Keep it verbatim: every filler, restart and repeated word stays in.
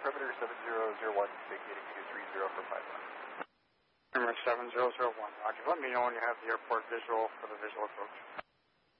perimeter seven zero zero one, vacating two three zero for five one. Perimeter seven zero zero one, roger. Let me know when you have the airport visual for the visual approach.